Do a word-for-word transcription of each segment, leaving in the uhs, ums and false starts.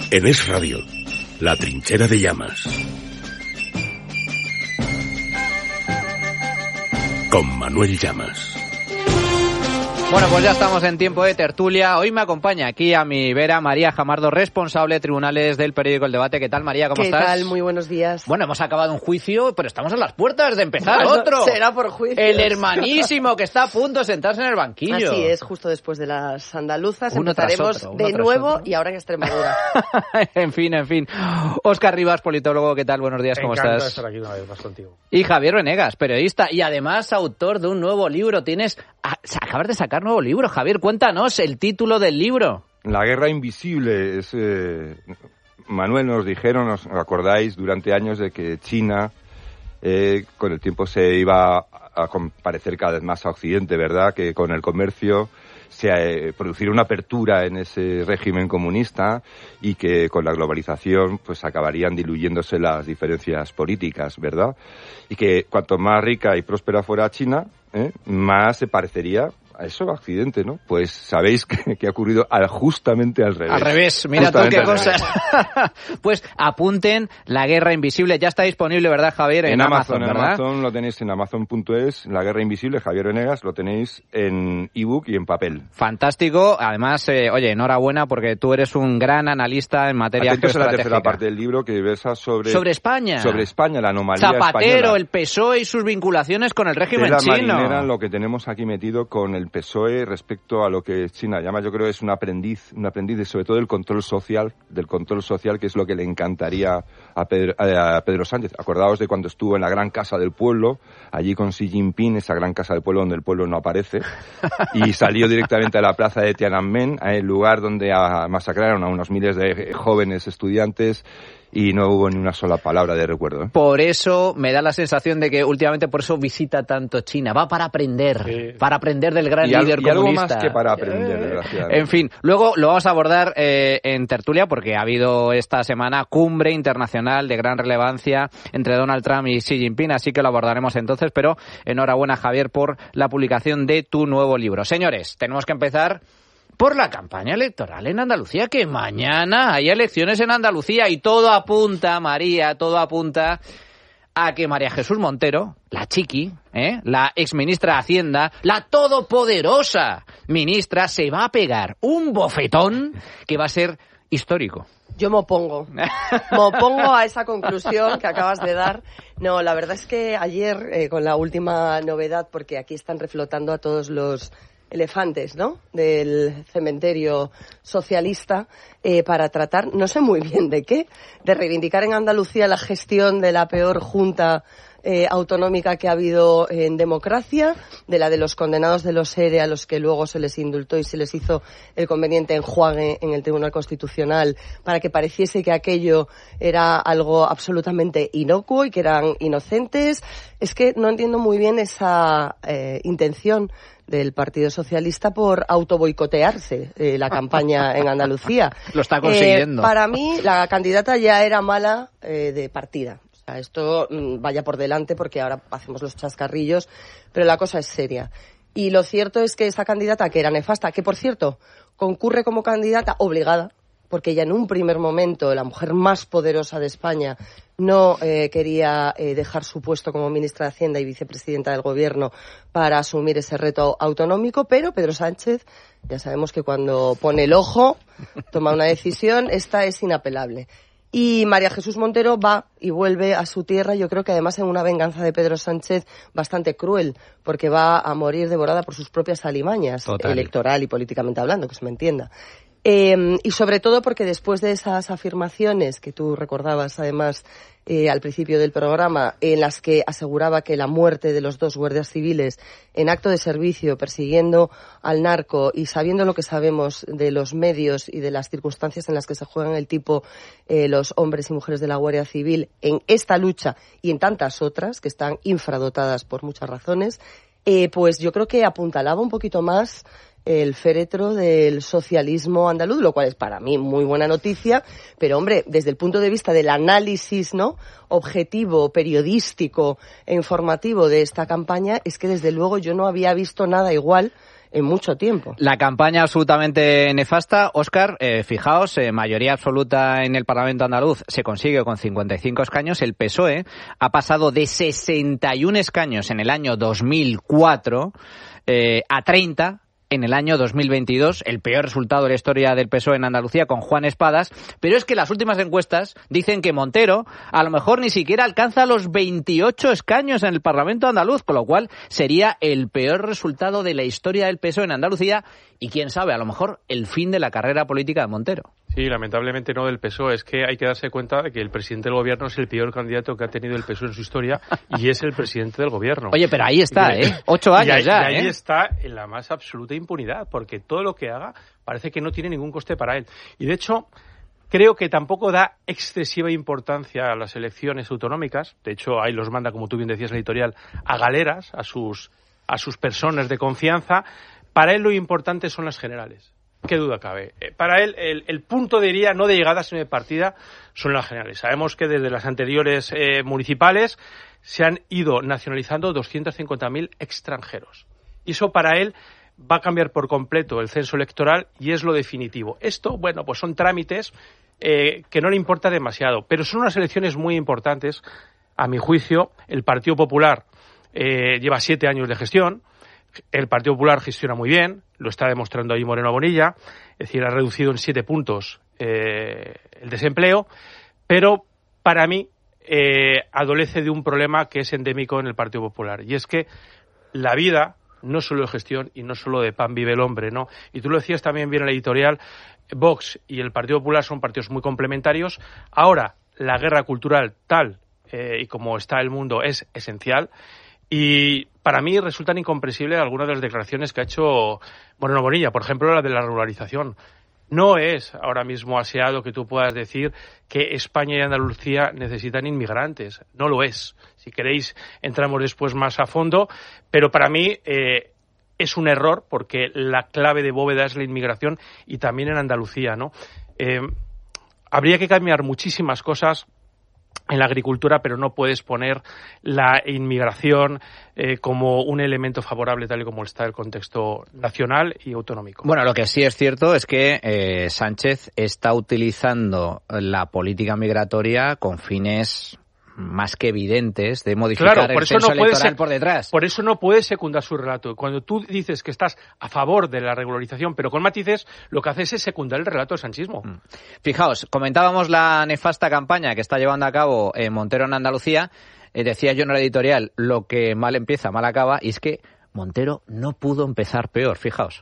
En Es Radio, La Trinchera de Llamas. Con Manuel Llamas. Bueno, pues ya estamos en tiempo de tertulia. Hoy me acompaña aquí a mi vera María Jamardo, responsable de tribunales del periódico El Debate. ¿Qué tal, María? ¿Cómo ¿Qué estás? ¿Qué tal? Muy buenos días. Bueno, hemos acabado un juicio, pero estamos a las puertas de empezar bueno, otro. Será por juicio. El hermanísimo que está a punto de sentarse en el banquillo. Así es, justo después de las andaluzas. Uno empezaremos tras otro, de nuevo otro. Y ahora en Extremadura. En fin, en fin. Óscar Rivas, politólogo, ¿qué tal? Buenos días, ¿cómo Encantado estás? de estar aquí una vez más contigo. Y Javier Venegas, periodista y además autor de un nuevo libro. Tienes, acabas de sacar nuevo libro, Javier. Cuéntanos el título del libro. La guerra invisible es... Eh, Manuel, nos dijeron, ¿os acordáis? Durante años de que China, eh, con el tiempo se iba a parecer cada vez más a Occidente, ¿verdad? Que con el comercio se eh, producir una apertura en ese régimen comunista y que con la globalización pues acabarían diluyéndose las diferencias políticas, ¿verdad? Y que cuanto más rica y próspera fuera China, ¿eh? más se parecería a eso, accidente, ¿no? Pues sabéis que, que ha ocurrido al, justamente al revés. Al revés, mira justamente tú qué cosas. Pues apunten La Guerra Invisible, ya está disponible, ¿verdad, Javier? En, en Amazon, Amazon, en ¿verdad? Amazon lo tenéis en amazon punto es, La Guerra Invisible, Javier Venegas, lo tenéis en ebook y en papel. Fantástico, además, eh, oye, enhorabuena porque tú eres un gran analista en materia Atentos a la geoestratégica. tercera parte del libro que versa sobre... Sobre España. Sobre España, la anomalía Zapatero, española. el P S O E y sus vinculaciones con el régimen la chino. marinera, lo que tenemos aquí metido con el P S O E respecto a lo que China llama, yo creo que es un aprendiz, un aprendiz de, sobre todo del control social, del control social, que es lo que le encantaría a Pedro, a Pedro Sánchez. Acordaos de cuando estuvo en la Gran Casa del Pueblo, allí con Xi Jinping, esa Gran Casa del Pueblo donde el pueblo no aparece, y salió directamente a la plaza de Tiananmen, el lugar donde masacraron a unos miles de jóvenes estudiantes, y no hubo ni una sola palabra de recuerdo, ¿eh? Por eso me da la sensación de que últimamente por eso visita tanto China. Va para aprender, sí. para aprender del gran y al, líder y comunista. Y algo más que para aprender, desgraciadamente. En fin, luego lo vamos a abordar eh, en tertulia porque ha habido esta semana cumbre internacional de gran relevancia entre Donald Trump y Xi Jinping, así que lo abordaremos entonces, pero enhorabuena, Javier, por la publicación de tu nuevo libro. Señores, tenemos que empezar por la campaña electoral en Andalucía, que mañana hay elecciones en Andalucía y todo apunta, María, todo apunta a que María Jesús Montero, la chiqui, ¿eh? la exministra de Hacienda, la todopoderosa ministra, se va a pegar un bofetón que va a ser histórico. Yo me opongo. Me opongo a esa conclusión que acabas de dar. No, la verdad es que ayer, eh, con la última novedad, porque aquí están reflotando a todos los elefantes, ¿no?, del cementerio socialista, eh, para tratar, no sé muy bien de qué, de reivindicar en Andalucía la gestión de la peor junta eh, autonómica que ha habido en democracia, de la de los condenados de los ERE a los que luego se les indultó y se les hizo el conveniente enjuague en el Tribunal Constitucional para que pareciese que aquello era algo absolutamente inocuo y que eran inocentes. Es que no entiendo muy bien esa eh, intención del Partido Socialista por autoboicotearse eh, la campaña en Andalucía. Lo está consiguiendo. Eh, para mí, la candidata ya era mala eh, de partida. O sea, esto mmm, vaya por delante porque ahora hacemos los chascarrillos, pero la cosa es seria. Y lo cierto es que esa candidata, que era nefasta, que por cierto, concurre como candidata obligada, porque ella en un primer momento, la mujer más poderosa de España, no eh, quería eh, dejar su puesto como ministra de Hacienda y vicepresidenta del Gobierno para asumir ese reto autonómico, pero Pedro Sánchez, ya sabemos que cuando pone el ojo, toma una decisión, esta es inapelable. Y María Jesús Montero va y vuelve a su tierra, yo creo que además en una venganza de Pedro Sánchez bastante cruel, porque va a morir devorada por sus propias alimañas, Total. electoral y políticamente hablando, que se me entienda. Eh, y sobre todo porque después de esas afirmaciones que tú recordabas además eh, al principio del programa, en las que aseguraba que la muerte de los dos guardias civiles en acto de servicio persiguiendo al narco y sabiendo lo que sabemos de los medios y de las circunstancias en las que se juegan el tipo eh, los hombres y mujeres de la Guardia Civil en esta lucha y en tantas otras que están infradotadas por muchas razones, eh, pues yo creo que apuntalaba un poquito más el féretro del socialismo andaluz, lo cual es para mí muy buena noticia, pero hombre, desde el punto de vista del análisis, ¿no?, objetivo, periodístico e informativo de esta campaña, es que desde luego yo no había visto nada igual en mucho tiempo. La campaña absolutamente nefasta, Óscar, eh, fijaos, eh, mayoría absoluta en el Parlamento andaluz se consigue con cincuenta y cinco escaños. El P S O E ha pasado de sesenta y un escaños en el año dos mil cuatro eh, a treinta en el año dos mil veintidós, el peor resultado de la historia del P S O E en Andalucía con Juan Espadas, pero es que las últimas encuestas dicen que Montero a lo mejor ni siquiera alcanza los veintiocho escaños en el Parlamento andaluz, con lo cual sería el peor resultado de la historia del P S O E en Andalucía y quién sabe, a lo mejor el fin de la carrera política de Montero. Sí, lamentablemente no del P S O E. Es que hay que darse cuenta de que el presidente del gobierno es el peor candidato que ha tenido el P S O E en su historia y es el presidente del gobierno. Oye, pero ahí está, ¿eh? Ocho años y ahí, ya, y ahí ¿eh? está en la más absoluta impunidad, porque todo lo que haga parece que no tiene ningún coste para él. Y de hecho, creo que tampoco da excesiva importancia a las elecciones autonómicas. De hecho, ahí los manda, como tú bien decías en la editorial, a galeras, a sus, a sus personas de confianza. Para él lo importante son las generales. Qué duda cabe. Eh, para él, el, el punto, diría, no de llegada, sino de partida, son las generales. Sabemos que desde las anteriores eh, municipales se han ido nacionalizando doscientos cincuenta mil extranjeros. Y eso para él va a cambiar por completo el censo electoral y es lo definitivo. Esto, bueno, pues son trámites eh, que no le importa demasiado, pero son unas elecciones muy importantes. A mi juicio, el Partido Popular eh, lleva siete años de gestión. El Partido Popular gestiona muy bien, lo está demostrando ahí Moreno Bonilla, es decir, ha reducido en siete puntos eh, el desempleo, pero para mí eh, adolece de un problema que es endémico en el Partido Popular, y es que la vida no solo de gestión y no solo de pan vive el hombre, ¿no? Y tú lo decías también bien en la editorial, Vox y el Partido Popular son partidos muy complementarios. Ahora, la guerra cultural tal eh, y como está el mundo es esencial. Y para mí resultan incomprensibles algunas de las declaraciones que ha hecho Moreno Bonilla, por ejemplo, la de la regularización. No es ahora mismo aseado que tú puedas decir que España y Andalucía necesitan inmigrantes. No lo es. Si queréis, entramos después más a fondo. Pero para mí eh, es un error porque la clave de bóveda es la inmigración y también en Andalucía, ¿no? Eh, habría que cambiar muchísimas cosas en la agricultura, pero no puedes poner la inmigración eh, como un elemento favorable tal y como está el contexto nacional y autonómico. Bueno, lo que sí es cierto es que eh, Sánchez está utilizando la política migratoria con fines más que evidentes de modificar claro, por el eso censo no puede electoral ser, por detrás. Por eso no puedes secundar su relato. Cuando tú dices que estás a favor de la regularización, pero con matices, lo que haces es secundar el relato del sanchismo. Mm. Fijaos, comentábamos la nefasta campaña que está llevando a cabo eh, Montero en Andalucía. Eh, decía yo en la editorial, lo que mal empieza, mal acaba, y es que Montero no pudo empezar peor, fijaos.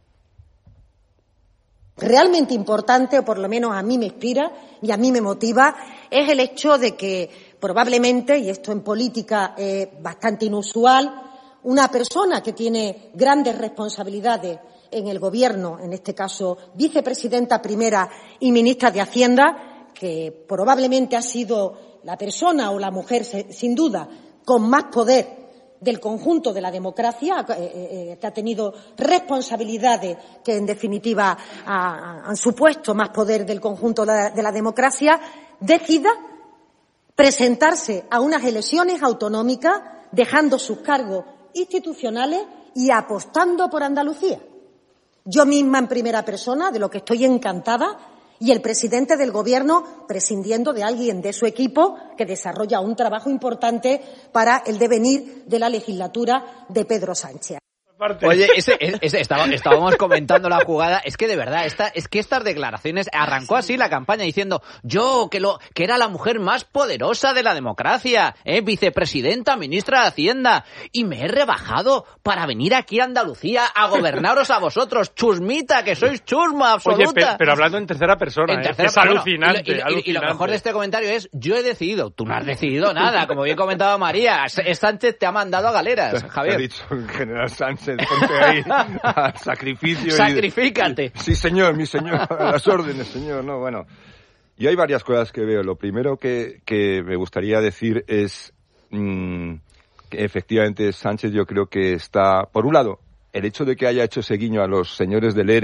Realmente importante, o por lo menos a mí me inspira y a mí me motiva, es el hecho de que probablemente, y esto en política es bastante inusual, una persona que tiene grandes responsabilidades en el Gobierno, en este caso vicepresidenta primera y ministra de Hacienda, que probablemente ha sido la persona o la mujer, sin duda, con más poder del conjunto de la democracia, eh, eh, que ha tenido responsabilidades que, en definitiva, ha, han supuesto más poder del conjunto de la, de la democracia, decida presentarse a unas elecciones autonómicas, dejando sus cargos institucionales y apostando por Andalucía. Yo misma, en primera persona, de lo que estoy encantada, y el presidente del Gobierno prescindiendo de alguien de su equipo que desarrolla un trabajo importante para el devenir de la legislatura de Pedro Sánchez. Oye, ese, ese, estaba, estábamos comentando la jugada. Es que de verdad, esta, es que estas declaraciones arrancó así la campaña diciendo yo que lo que era la mujer más poderosa de la democracia, eh, vicepresidenta, ministra de Hacienda, y me he rebajado para venir aquí a Andalucía a gobernaros a vosotros, chusmita, que sois chusma absoluta. Oye, pero, pero hablando en tercera persona, en tercera, eh, es bueno, alucinante, y, y, alucinante. Y lo mejor de este comentario es yo he decidido, tú no has decidido nada, como bien comentaba María, Sánchez te ha mandado a galeras, Javier. Te ha dicho el general Sánchez. Ponte ahí al sacrificio. Sacrifícate. Y... Sí, señor, mi señor, a las órdenes, señor. No, bueno. Y hay varias cosas que veo. Lo primero que, que me gustaría decir es mmm, que efectivamente Sánchez yo creo que está, por un lado, el hecho de que haya hecho ese guiño a los señores del E R E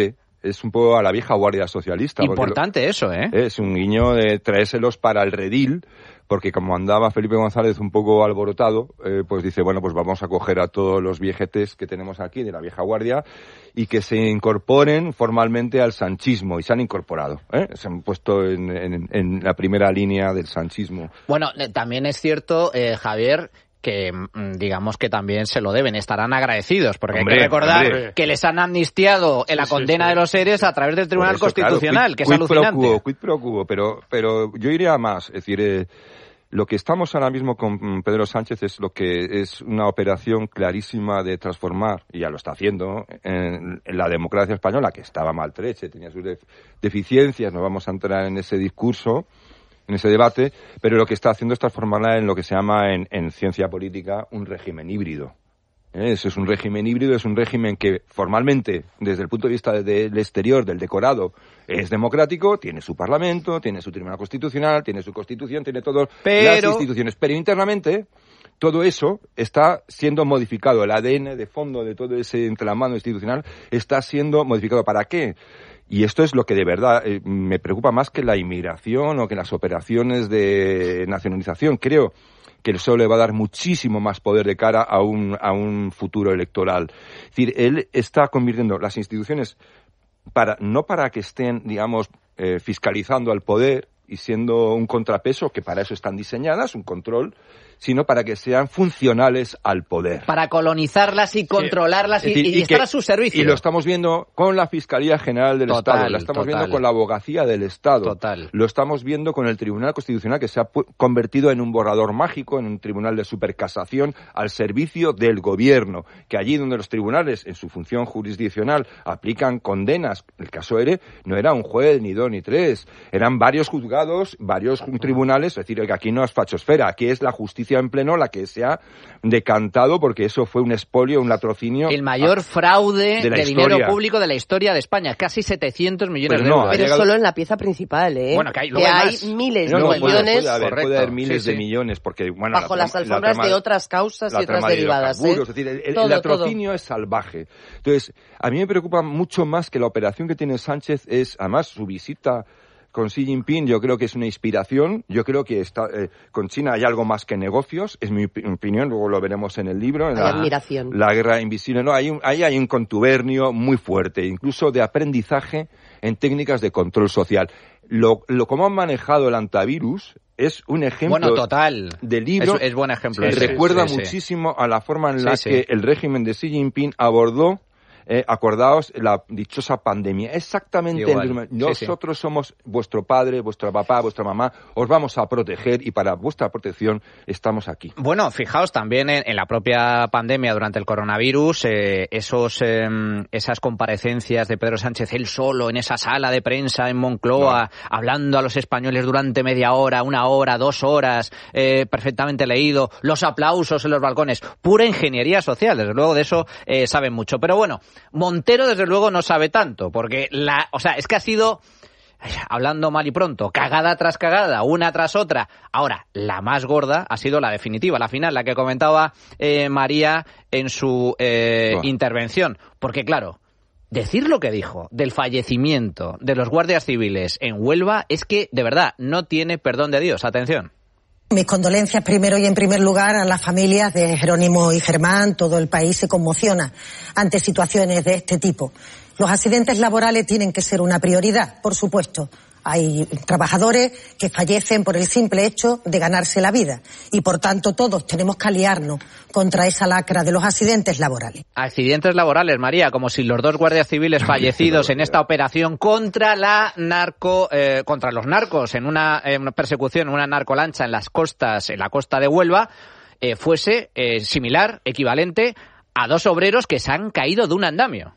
es un poco a la vieja guardia socialista. Importante lo, eso, ¿eh? Es un guiño de traérselos para el redil, porque como andaba Felipe González un poco alborotado, eh, pues dice, bueno, pues vamos a coger a todos los viejetes que tenemos aquí de la vieja guardia y que se incorporen formalmente al sanchismo, y se han incorporado, ¿eh? Se han puesto en, en, en la primera línea del sanchismo. Bueno, también es cierto, eh, Javier, que digamos que también se lo deben, estarán agradecidos, porque hombre, hay que recordar hombre. que les han amnistiado en la sí, condena sí, sí. de los seres a través del Tribunal eso, Constitucional, claro, quid, que es quid alucinante. Pro quo, quid pro quo, pero, pero yo iría más, es decir, eh, lo que estamos ahora mismo con Pedro Sánchez es lo que es una operación clarísima de transformar, y ya lo está haciendo, en, en la democracia española, que estaba maltrecha, tenía sus def- deficiencias, no vamos a entrar en ese discurso, en ese debate, pero lo que está haciendo es transformarla en lo que se llama en, en ciencia política un régimen híbrido. ¿Eh? Eso es un régimen híbrido, es un régimen que formalmente, desde el punto de vista del exterior, del decorado, es democrático, tiene su parlamento, tiene su tribunal constitucional, tiene su constitución, tiene todas pero... las instituciones, pero internamente todo eso está siendo modificado, el A D N de fondo de todo ese entramado institucional está siendo modificado. ¿Para qué? Y esto es lo que de verdad eh, me preocupa más que la inmigración o que las operaciones de nacionalización. Creo que eso le va a dar muchísimo más poder de cara a un, a un futuro electoral. Es decir, él está convirtiendo las instituciones para, no para que estén, digamos, eh, fiscalizando al poder y siendo un contrapeso, que para eso están diseñadas, un control, sino para que sean funcionales al poder. Para colonizarlas y controlarlas sí. y, decir, y, y estar que, a su servicio. Y lo estamos viendo con la Fiscalía General del total, Estado, lo estamos total. viendo con la Abogacía del Estado, total. lo estamos viendo con el Tribunal Constitucional, que se ha pu- convertido en un borrador mágico, en un tribunal de supercasación al servicio del gobierno, que allí donde los tribunales, en su función jurisdiccional, aplican condenas, el caso ERE, no era un juez, ni dos, ni tres, eran varios juzgados, varios tribunales, es decir, que aquí no es fachosfera, aquí es la justicia en pleno la que se ha decantado, porque eso fue un expolio, un latrocinio. El mayor a, fraude de, de dinero público de la historia de España, casi setecientos millones pero de no, euros. Pero llegado... solo en la pieza principal, ¿eh? Bueno, que hay, que hay, hay miles no, de no, millones. Puede, puede haber, puede haber miles sí, sí. de millones, porque bueno, bajo la, las alfombras la trama, de otras causas y otras derivadas. De ¿eh? Es decir, el, el, todo, el latrocinio todo. es salvaje. Entonces, a mí me preocupa mucho más que la operación que tiene Sánchez es, además, su visita con Xi Jinping, yo creo que es una inspiración. Yo creo que está, eh, con China hay algo más que negocios, es mi opinión, luego lo veremos en el libro. En hay la, admiración. La guerra invisible. No, hay un, ahí hay un contubernio muy fuerte, incluso de aprendizaje en técnicas de control social. Lo, lo como han manejado el antivirus es un ejemplo bueno, total. de libro. Es, es buen ejemplo. Sí, recuerda sí, muchísimo sí. a la forma en la sí, que sí. el régimen de Xi Jinping abordó Eh, acordaos la dichosa pandemia, exactamente el mismo. Nosotros sí, sí. somos vuestro padre, vuestro papá, vuestra mamá, os vamos a proteger y para vuestra protección estamos aquí. Bueno, fijaos también en, en la propia pandemia durante el coronavirus, eh, esos eh, esas comparecencias de Pedro Sánchez, él solo en esa sala de prensa en Moncloa, no. hablando a los españoles durante media hora, una hora, dos horas, eh, perfectamente leído, los aplausos en los balcones, pura ingeniería social, desde luego de eso eh, saben mucho, pero bueno, Montero, desde luego, no sabe tanto, porque la, o sea, es que ha sido, hablando mal y pronto, cagada tras cagada, una tras otra. Ahora, la más gorda ha sido la definitiva, la final, la que comentaba eh, María en su eh, oh. intervención. Porque, claro, decir lo que dijo del fallecimiento de los guardias civiles en Huelva es que, de verdad, no tiene perdón de Dios. Atención. Mis condolencias primero y en primer lugar a las familias de Jerónimo y Germán. Todo el país se conmociona ante situaciones de este tipo. Los accidentes laborales tienen que ser una prioridad, por supuesto. Hay trabajadores que fallecen por el simple hecho de ganarse la vida y, por tanto, todos tenemos que aliarnos contra esa lacra de los accidentes laborales. Accidentes laborales, María, como si los dos guardias civiles fallecidos en esta operación contra la narco, eh, contra los narcos en una, en una persecución, en una narcolancha en las costas, en la costa de Huelva, eh, fuese eh, similar, equivalente a dos obreros que se han caído de un andamio.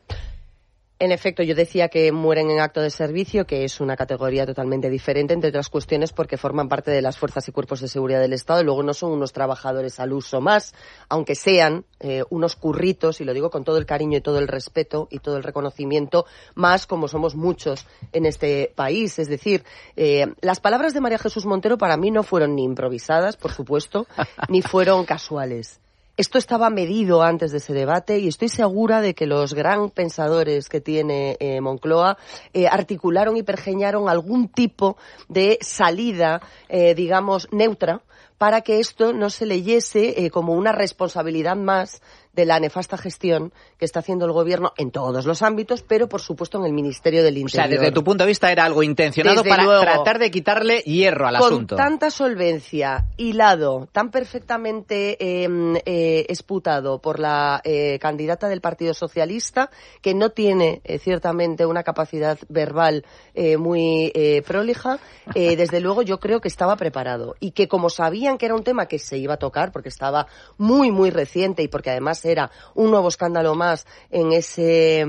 En efecto, yo decía que mueren en acto de servicio, que es una categoría totalmente diferente, entre otras cuestiones porque forman parte de las fuerzas y cuerpos de seguridad del Estado y luego no son unos trabajadores al uso más, aunque sean eh, unos curritos, y lo digo con todo el cariño y todo el respeto y todo el reconocimiento, más como somos muchos en este país. Es decir, eh, las palabras de María Jesús Montero para mí no fueron ni improvisadas, por supuesto, ni fueron casuales. Esto estaba medido antes de ese debate y estoy segura de que los gran pensadores que tiene eh, Moncloa eh, articularon y pergeñaron algún tipo de salida, eh, digamos, neutra, para que esto no se leyese eh, como una responsabilidad más de la nefasta gestión que está haciendo el Gobierno en todos los ámbitos, pero por supuesto en el Ministerio del Interior. O sea, desde tu punto de vista era algo intencionado desde para luego, tratar de quitarle hierro al con asunto. Con tanta solvencia, hilado, tan perfectamente eh, eh, esputado por la eh, candidata del Partido Socialista, que no tiene eh, ciertamente una capacidad verbal eh, muy eh, prolija, eh, desde luego yo creo que estaba preparado. Y que como sabían que era un tema que se iba a tocar, porque estaba muy, muy reciente y porque además era un nuevo escándalo más en ese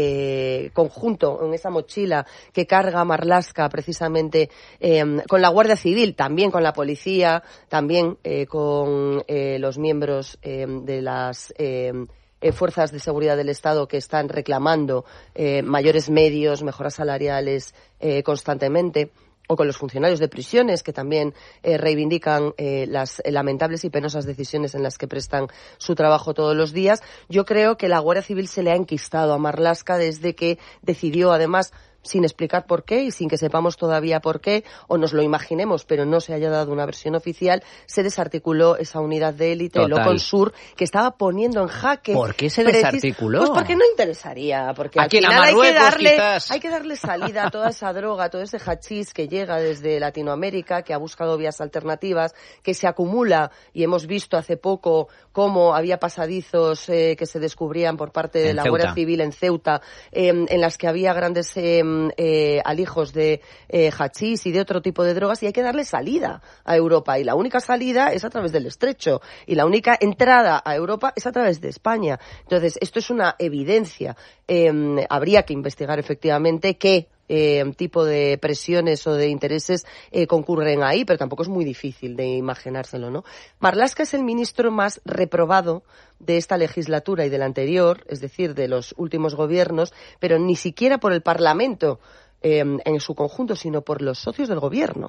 eh, conjunto, en esa mochila que carga Marlaska precisamente eh, con la Guardia Civil, también con la policía, también eh, con eh, los miembros eh, de las eh, eh, fuerzas de seguridad del Estado que están reclamando eh, mayores medios, mejoras salariales eh, constantemente, o con los funcionarios de prisiones que también eh, reivindican eh, las eh, lamentables y penosas decisiones en las que prestan su trabajo todos los días. Yo creo que la Guardia Civil se le ha enquistado a Marlaska desde que decidió, además, sin explicar por qué y sin que sepamos todavía por qué, o nos lo imaginemos, pero no se haya dado una versión oficial, se desarticuló esa unidad de élite, el Oconsur, que estaba poniendo en jaque... ¿Por qué se desarticuló? Pues porque no interesaría, porque al final hay que, darle, hay que darle salida a toda esa droga, todo ese hachís que llega desde Latinoamérica, que ha buscado vías alternativas, que se acumula, y hemos visto hace poco cómo había pasadizos eh, que se descubrían por parte de en la Ceuta. Guardia Civil en Ceuta, eh, en las que había grandes... Eh, Eh, alijos de eh, hachís y de otro tipo de drogas, y hay que darle salida a Europa, y la única salida es a través del estrecho y la única entrada a Europa es a través de España. Entonces esto es una evidencia. Eh, habría que investigar efectivamente qué Eh, tipo de presiones o de intereses eh, concurren ahí, pero tampoco es muy difícil de imaginárselo, ¿no? Marlaska es el ministro más reprobado de esta legislatura y de la anterior, es decir, de los últimos gobiernos, pero ni siquiera por el Parlamento eh, en su conjunto, sino por los socios del gobierno.